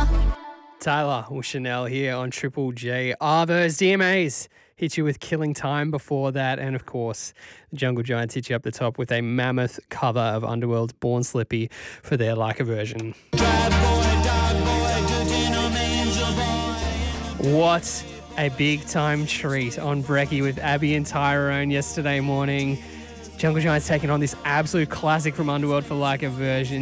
Tyler or Chanel here on Triple J. Arvos DMAs hit you with Killing Time before that. And of course, the Jungle Giants hit you up the top with a mammoth cover of Underworld's Born Slippy for their Like a version. What a big time treat on Brekkie with Abby and Tyrone yesterday morning. Jungle Giants taking on this absolute classic from Underworld for Like a version.